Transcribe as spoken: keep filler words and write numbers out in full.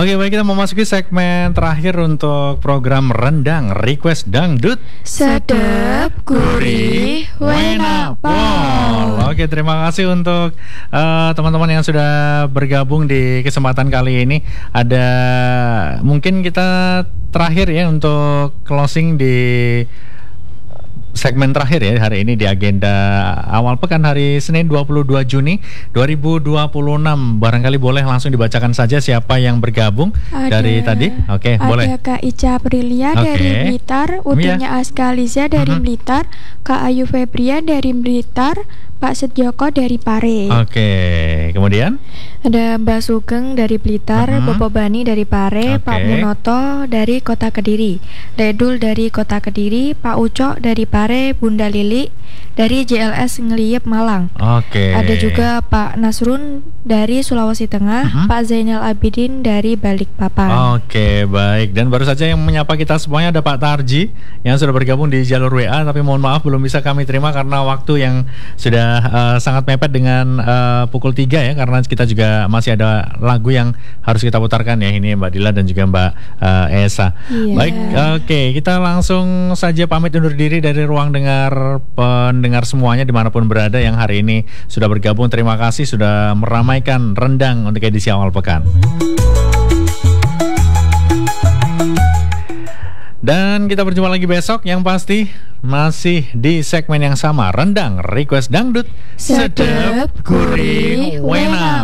Oke, baik, kita memasuki segmen terakhir untuk program Rendang Request Dangdut. Sedep, gurih, enak pol. Oke, terima kasih untuk uh, teman-teman yang sudah bergabung di kesempatan kali ini. Ada mungkin kita terakhir ya untuk closing di segmen terakhir ya hari ini di agenda awal pekan hari Senin dua puluh dua Juni dua ribu dua puluh enam. Barangkali boleh langsung dibacakan saja siapa yang bergabung ada, dari tadi. Oke, ada boleh. Ada Kak Ica Aprilia Oke. dari Blitar, Utunya Aska Aliza dari Mhm. Blitar, Kak Ayu Febria dari Blitar, Pak Setjoko dari Pare. Oke, kemudian Ada Mbak Sugeng dari Blitar, Mhm. Bobo Bani dari Pare, Oke. Pak Munoto dari Kota Kediri, Dedul dari Kota Kediri, Pak Ucok dari Pare, Bunda Lili dari J L S Ngeliep Malang. Oke. Ada juga Pak Nasrun dari Sulawesi Tengah, Mhm. Pak Zainal Abidin dari Balikpapan. Oke, baik. Dan baru saja yang menyapa kita semuanya ada Pak Tarji yang sudah bergabung di jalur W A, tapi mohon maaf belum bisa kami terima karena waktu yang sudah uh, sangat mepet dengan uh, pukul tiga ya, karena kita juga masih ada lagu yang harus kita putarkan ya, ini Mbak Dila dan juga Mbak uh, Esa. Iya. Baik, oke, kita langsung saja pamit undur diri dari ruang dengar pendengar semuanya dimanapun berada yang hari ini sudah bergabung. Terima kasih sudah meramaikan rendang untuk edisi awal pekan. Dan kita berjumpa lagi besok, yang pasti masih di segmen yang sama, Rendang Request Dangdut. Sedep, gurih, enak.